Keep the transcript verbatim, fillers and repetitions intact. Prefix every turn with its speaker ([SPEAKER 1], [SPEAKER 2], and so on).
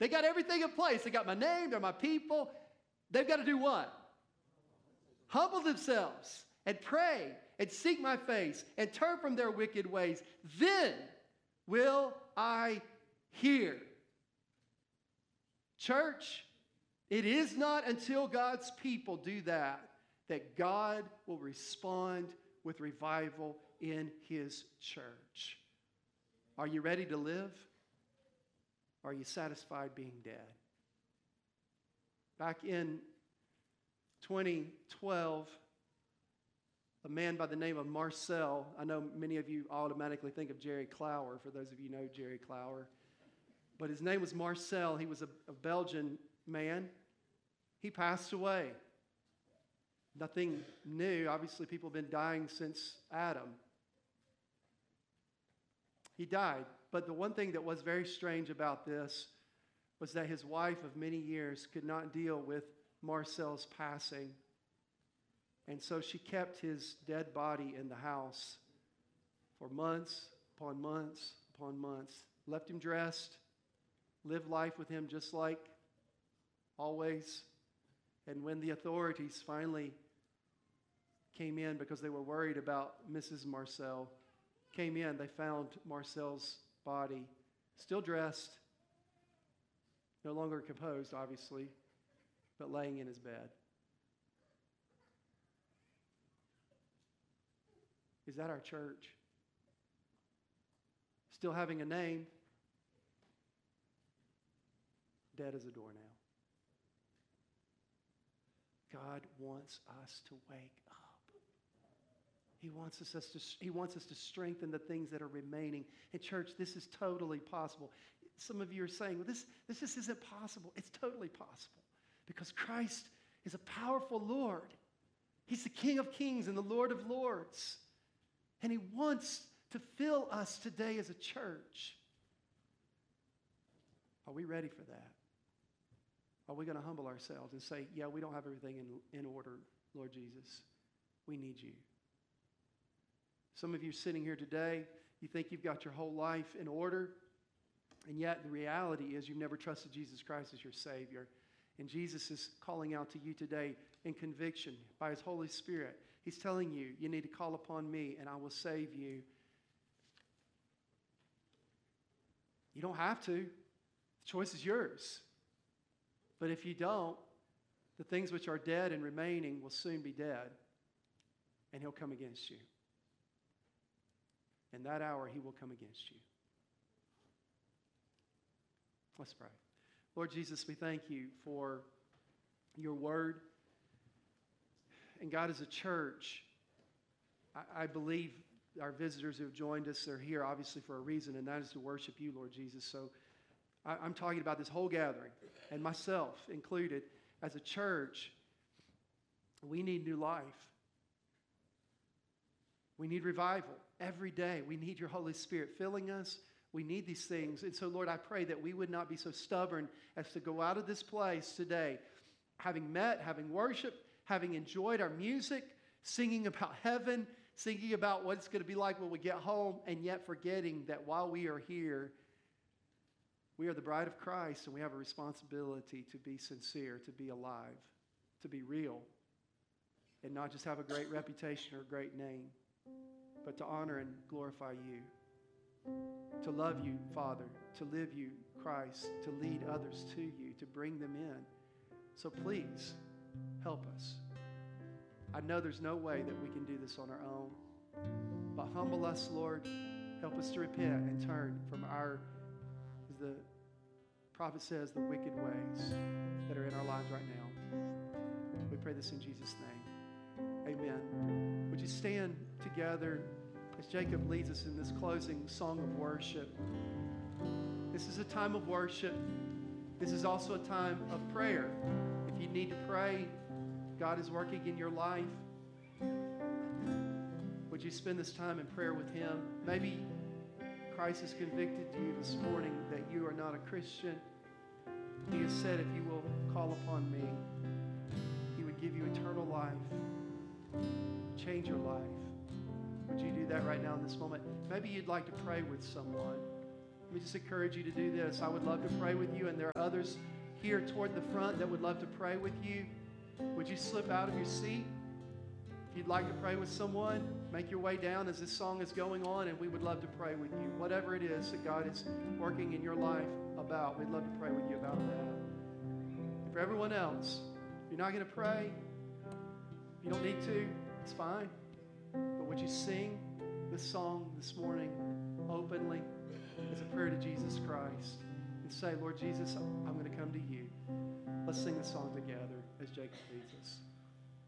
[SPEAKER 1] They got everything in place. They got my name. They're my people. They've got to do what? Humble themselves and pray and seek my face and turn from their wicked ways. Then will I hear. Church, it is not until God's people do that that God will respond with revival in His church. Are you ready to live? Or are you satisfied being dead? Back in twenty twelve, a man by the name of Marcel, I know many of you automatically think of Jerry Clower, for those of you who know Jerry Clower, but his name was Marcel. He was a, a Belgian man. He passed away. Nothing new. Obviously, people have been dying since Adam. He died. But the one thing that was very strange about this was that his wife of many years could not deal with Marcel's passing. And so she kept his dead body in the house for months upon months upon months. Left him dressed, lived life with him just like always. And when the authorities finally came in because they were worried about Missus Marcel, came in, they found Marcel's body still dressed, no longer composed, obviously, but laying in his bed. Is that our church? Still having a name, dead as a doornail. God wants us to wake up. He wants us to, he wants us to strengthen the things that are remaining. And church, this is totally possible. Some of you are saying, well, this, this just isn't possible. It's totally possible because Christ is a powerful Lord. He's the King of kings and the Lord of lords. And He wants to fill us today as a church. Are we ready for that? Are we going to humble ourselves and say, yeah, we don't have everything in, in order, Lord Jesus. We need You. Some of you sitting here today, you think you've got your whole life in order, and yet the reality is you've never trusted Jesus Christ as your Savior. And Jesus is calling out to you today in conviction by His Holy Spirit. He's telling you, you need to call upon Me and I will save you. You don't have to. The choice is yours. But if you don't, the things which are dead and remaining will soon be dead, and He'll come against you. In that hour, He will come against you. Let's pray. Lord Jesus, we thank You for Your word. And God, as a church, I, I believe our visitors who have joined us are here obviously for a reason, and that is to worship You, Lord Jesus. So I, I'm talking about this whole gathering, and myself included. As a church, we need new life. We need revival every day. We need Your Holy Spirit filling us. We need these things. And so, Lord, I pray that we would not be so stubborn as to go out of this place today, having met, having worshiped, having enjoyed our music, singing about heaven, singing about what it's going to be like when we get home, and yet forgetting that while we are here, we are the bride of Christ, and we have a responsibility to be sincere, to be alive, to be real, and not just have a great reputation or a great name, but to honor and glorify You, to love You, Father, to live You, Christ, to lead others to You, to bring them in. So please, help us. I know there's no way that we can do this on our own, but humble us, Lord. Help us to repent and turn from our, as the prophet says, the wicked ways that are in our lives right now. We pray this in Jesus' name. Amen. Would you stand together as Jacob leads us in this closing song of worship? This is a time of worship. This is also a time of prayer. If you need to pray, God is working in your life, would you spend this time in prayer with Him? Maybe Christ has convicted you this morning that you are not a Christian. He has said, if you will call upon Me, He would give you eternal life, change your life. Would you do that right now in this moment? Maybe you'd like to pray with someone. Let me just encourage you to do this. I would love to pray with you, and there are others here toward the front that would love to pray with you. Would you slip out of your seat? If you'd like to pray with someone, make your way down as this song is going on, and we would love to pray with you. Whatever it is that God is working in your life about, we'd love to pray with you about that. And for everyone else, if you're not going to pray, you don't need to, it's fine. But would you sing this song this morning openly as a prayer to Jesus Christ and say, Lord Jesus, I'm going to come to you. Let's sing the song together as Jacob leads us.